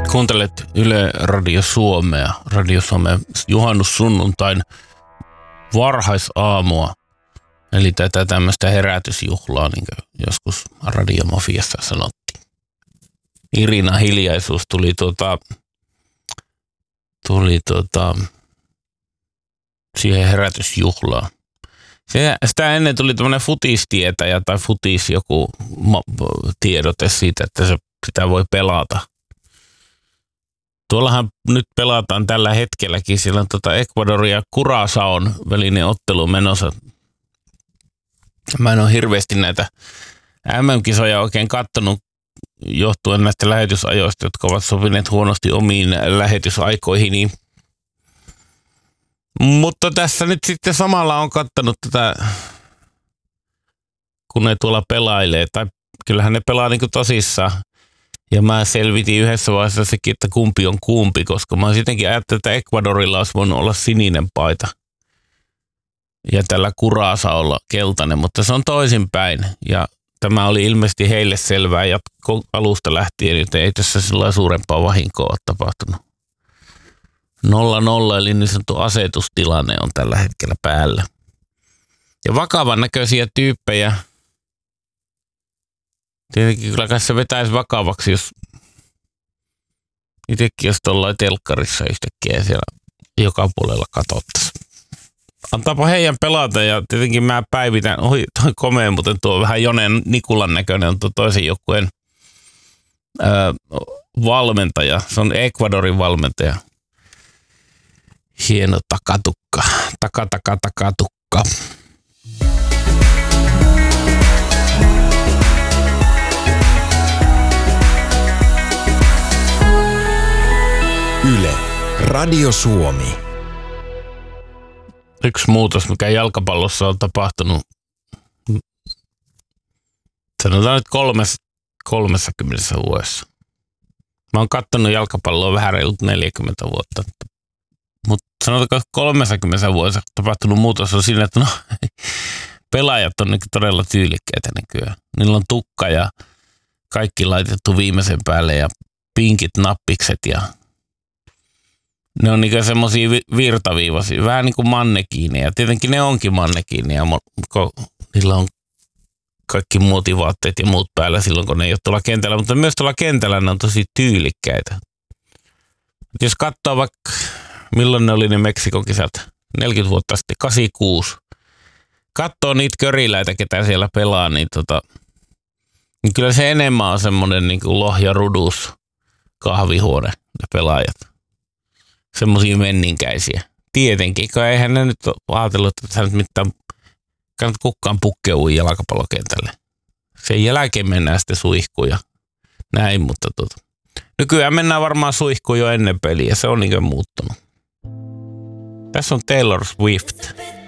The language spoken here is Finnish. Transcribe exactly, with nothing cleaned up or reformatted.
Kuuntelet Yle Radio Suomea, Radio Suomen juhannussunnuntain varhaisaamua. Eli tätä tämmöistä herätysjuhlaa, niin kuin joskus radiomafiassa sanottiin. Irina Hiljaisuus tuli tuota, tuli tuota, siihen herätysjuhlaan. Se, sitä ennen tuli tämmöinen futistietäjä tai futis joku tiedote siitä, että se, sitä voi pelata. Tuollahan nyt pelataan tällä hetkelläkin, siellä on tuota Ecuadorin ja Curaçaon välinen ottelu menossa. Mä en ole hirveästi näitä M M-kisoja oikein kattonut johtuen näistä lähetysajoista, jotka ovat sopineet huonosti omiin lähetysaikoihin. Niin. Mutta tässä nyt sitten samalla on kattonut tätä, kun ne tuolla pelailee, tai kyllähän ne pelaa niin kuin tosissaan. Ja mä selvitin yhdessä vaiheessa sekin, että kumpi on kumpi, koska mä sittenkin ajattelin, että Ecuadorilla olisi voinut olla sininen paita. Ja tällä Curaçaolla keltainen, mutta se on toisinpäin. Ja tämä oli ilmeisesti heille selvää jatko alusta lähtien, joten ei tässä sillä suurempaa vahinkoa ole tapahtunut. nolla nolla eli niin sanottu asetustilanne on tällä hetkellä päällä. Ja vakavan näköisiä tyyppejä. Tietenkin kyllä kai se vetäisi vakavaksi, jos itsekin jos tuollain telkkarissa yhtäkkiä siellä joka puolella katsottaisiin. Antaapa heidän pelata ja tietenkin mä päivitän, oi toi komea, mutta tuo vähän Jonen Nikulan näköinen on tuo toisen joukkueen öö, valmentaja. Se on Ecuadorin valmentaja. Hieno takatukka, taka taka takatukka. Yle, Radio Suomi. Yksi muutos, mikä jalkapallossa on tapahtunut, sanotaan nyt kolmes, kolmessakymmenessä vuodessa. Mä oon kattonut jalkapalloa vähän reilut neljäkymmentä vuotta, mutta sanotaanko kolmessakymmenessä vuodessa tapahtunut muutos on siinä, että no, pelaajat on todella tyylikkäitä nykyään. Niillä on tukka ja kaikki laitettu viimeisen päälle ja pinkit nappikset ja ne on niinku semmosia virtaviivaisia, vähän niin kuin mannekiineja. Tietenkin ne onkin mannekiineja, kun niillä on kaikki muotivaatteet ja muut päällä silloin, kun ne ei ole tuolla kentällä. Mutta myös tuolla kentällä ne on tosi tyylikkäitä. Jos katsoo vaikka, milloin ne oli ne Meksikon kisat, neljäkymmentä vuotta sitten, kahdeksankymmentäkuusi. Katsoo niitä köriläitä, ketä siellä pelaa, niin, tota, niin kyllä se enemmän on semmoinen niin kuin Lohja Rudus kahvihuone, ne pelaajat. Semmoisia menninkäisiä. Tietenkin, kun eihän ne nyt ole ajatellut, että sä nyt mitään kannat kukaan pukkeui jalkapallokentälle. Sen jälkeen mennään sitten suihkuun ja näin, mutta tota. Nykyään mennään varmaan suihkuun jo ennen peliä, se on niin kuin muuttunut. Tässä on Taylor Swift.